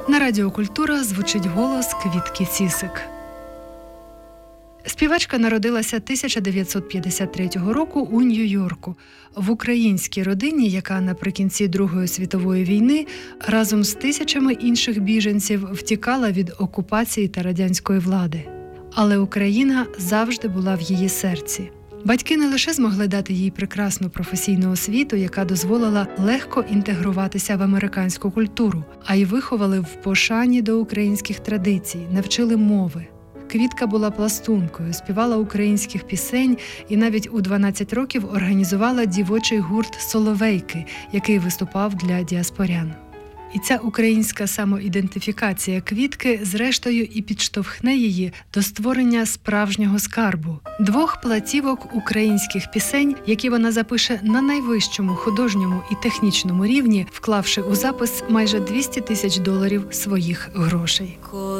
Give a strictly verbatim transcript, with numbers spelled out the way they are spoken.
На Радіо Культура звучить голос Квітки Цісик. Співачка народилася тисяча дев'ятсот п'ятдесят третього року у Нью-Йорку, в українській родині, яка наприкінці Другої світової війни разом з тисячами інших біженців втікала від окупації та радянської влади. Але Україна завжди була в її серці. Батьки не лише змогли дати їй прекрасну професійну освіту, яка дозволила легко інтегруватися в американську культуру, а й виховали в пошані до українських традицій, навчили мови. Квітка була пластункою, співала українських пісень і навіть у дванадцять років організувала дівочий гурт «Соловейки», який виступав для діаспорян. І ця українська самоідентифікація Квітки, зрештою, і підштовхне її до створення справжнього скарбу – двох платівок українських пісень, які вона запише на найвищому художньому і технічному рівні, вклавши у запис майже двісті тисяч доларів своїх грошей.